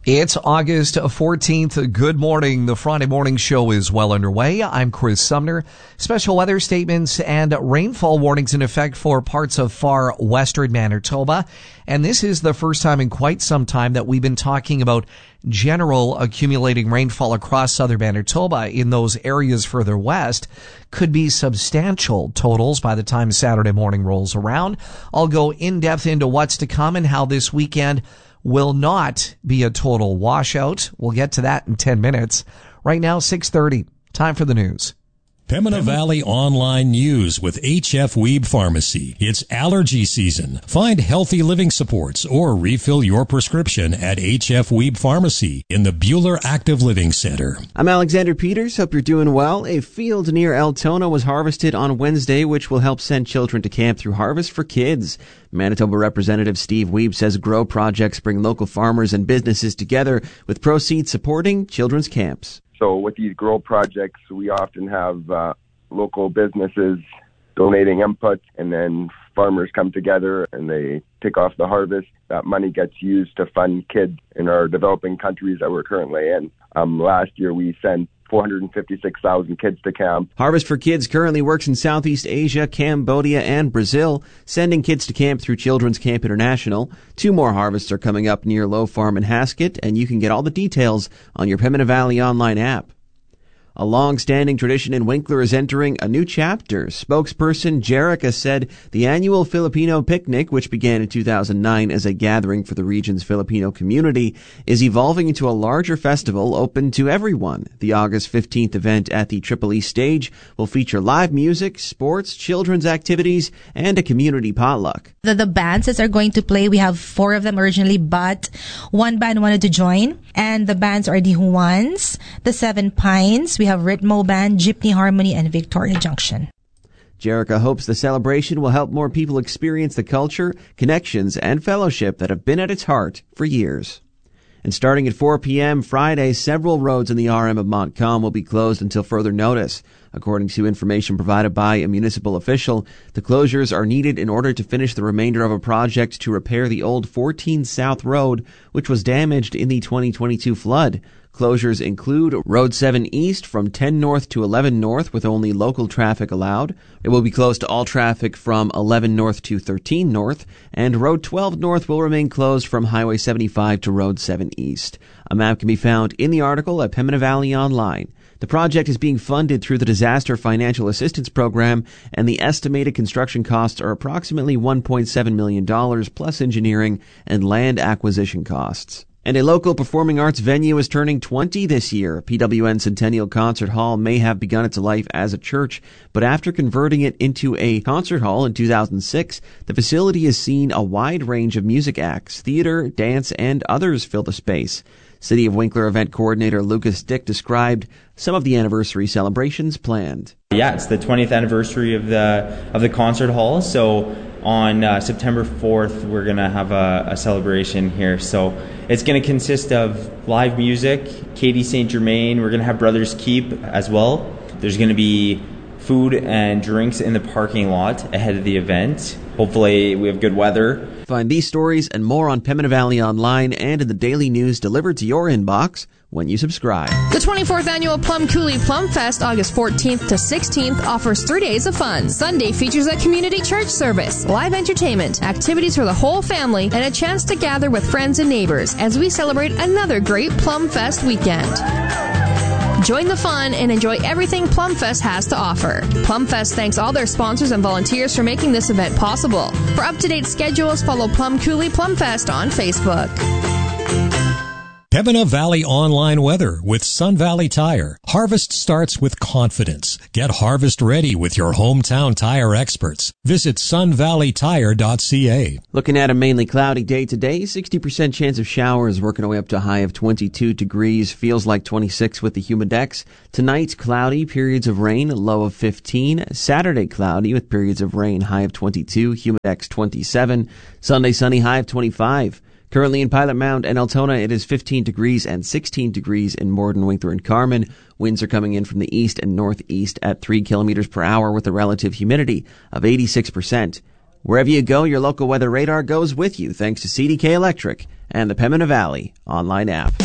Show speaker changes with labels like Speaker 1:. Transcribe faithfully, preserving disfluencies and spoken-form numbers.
Speaker 1: It's August fourteenth. Good morning. The Friday morning show is well underway. I'm Chris Sumner. Special weather statements and rainfall warnings in effect for parts of far western Manitoba. And this is the first time in quite some time that we've been talking about general accumulating rainfall across southern Manitoba. In those areas further west could be substantial totals by the time Saturday morning rolls around. I'll go in depth into what's to come and how this weekend will not be a total washout. We'll get to that in ten minutes. Right now, six thirty. Time for the news.
Speaker 2: Pembina Valley Online News with H F Weeb Pharmacy. It's allergy season. Find healthy living supports or refill your prescription at H F Weeb Pharmacy in the Buhler Active Living Center.
Speaker 3: I'm Alexander Peters. Hope you're doing well. A field near Altona was harvested on Wednesday, which will help send children to camp through Harvest for Kids. Manitoba Representative Steve Weeb says grow projects bring local farmers and businesses together with proceeds supporting children's camps.
Speaker 4: So with these grow projects, we often have uh, local businesses donating input, and then farmers come together and they take off the harvest. That money gets used to fund kids in our developing countries that we're currently in. Um, last year, we sent four hundred fifty-six thousand kids to camp.
Speaker 3: Harvest for Kids currently works in Southeast Asia, Cambodia, and Brazil, sending kids to camp through Children's Camp International. Two more harvests are coming up near Low Farm and Haskett, and you can get all the details on your Pembina Valley online app. A long-standing tradition in Winkler is entering a new chapter. Spokesperson Jerica said the annual Filipino picnic, which began in two thousand nine as a gathering for the region's Filipino community, is evolving into a larger festival open to everyone. The August fifteenth event at the Triple E stage will feature live music, sports, children's activities, and a community potluck.
Speaker 5: The, the bands that are going to play, we have four of them originally, but one band wanted to join, and the bands are the Juans, the Seven Pines, we have Ritmo Band, Jeepney Harmony, and Victoria Junction.
Speaker 3: Jerica hopes the celebration will help more people experience the culture, connections, and fellowship that have been at its heart for years. And starting at four p.m. Friday, several roads in the R M of Montcalm will be closed until further notice. According to information provided by a municipal official, the closures are needed in order to finish the remainder of a project to repair the old fourteen South Road, which was damaged in the twenty twenty-two flood. Closures include Road seven East from ten North to eleven North with only local traffic allowed. It will be closed to all traffic from eleven North to thirteen North, and Road twelve North will remain closed from Highway seventy-five to Road seven East. A map can be found in the article at Pembina Valley Online. The project is being funded through the Disaster Financial Assistance Program, and the estimated construction costs are approximately one point seven million dollars plus engineering and land acquisition costs. And a local performing arts venue is turning twenty this year. P W N Centennial Concert Hall may have begun its life as a church, but after converting it into a concert hall in two thousand six, the facility has seen a wide range of music acts, theater, dance, and others fill the space. City of Winkler event coordinator Lucas Dick described some of the anniversary celebrations planned.
Speaker 6: Yeah, it's the twentieth anniversary of the of the concert hall. So on uh, September fourth, we're going to have a, a celebration here. So it's going to consist of live music, Katie Saint Germain. We're going to have Brothers Keep as well. There's going to be food and drinks in the parking lot ahead of the event. Hopefully we have good weather.
Speaker 3: Find these stories and more on Pembina Valley Online and in the daily news delivered to your inbox when you subscribe.
Speaker 7: The twenty-fourth Annual Plum Coulee Plum Fest, August fourteenth to sixteenth, offers three days of fun. Sunday features a community church service, live entertainment, activities for the whole family, and a chance to gather with friends and neighbors as we celebrate another great Plum Fest weekend. Join the fun and enjoy everything Plum Fest has to offer. Plum Fest thanks all their sponsors and volunteers for making this event possible. For up-to-date schedules, follow Plum Coulee Plum Fest on Facebook.
Speaker 2: Pembina Valley Online Weather with Sun Valley Tire. Harvest starts with confidence. Get harvest ready with your hometown tire experts. Visit sun valley tire dot c a.
Speaker 3: Looking at a mainly cloudy day today, sixty percent chance of showers, working our way up to a high of twenty-two degrees. Feels like twenty-six with the Humidex. Tonight, cloudy, periods of rain, low of fifteen. Saturday, cloudy with periods of rain, high of twenty-two, Humidex twenty-seven. Sunday, sunny, high of twenty-five. Currently in Pilot Mound and Altona, it is fifteen degrees and sixteen degrees in Morden, Winkler, and Carman. Winds are coming in from the east and northeast at three kilometers per hour with a relative humidity of eighty-six percent. Wherever you go, your local weather radar goes with you thanks to C D K Electric and the Pembina Valley online app.